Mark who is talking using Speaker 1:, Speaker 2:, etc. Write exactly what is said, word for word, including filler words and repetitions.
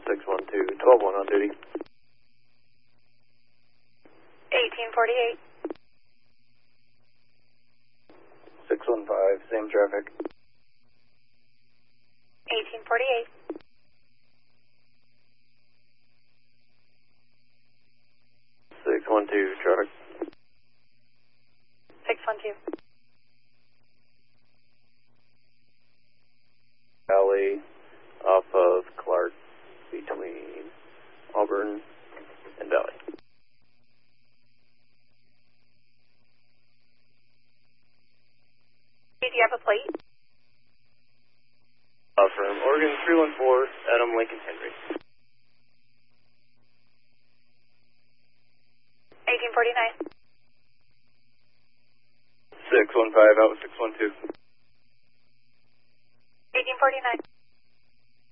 Speaker 1: six one two, twelve one on duty.
Speaker 2: eighteen forty-eight.
Speaker 1: six one five, same traffic.
Speaker 2: eighteen forty-eight.
Speaker 1: six one two, traffic.
Speaker 2: six one two.
Speaker 1: Alley off of Clark between Auburn and Valley.
Speaker 2: Do you have a plate?
Speaker 1: Uh, from Oregon three one four, Adam Lincoln Henry.
Speaker 2: eighteen forty-nine.
Speaker 1: six one five, out with six one two.
Speaker 2: eighteen forty-nine.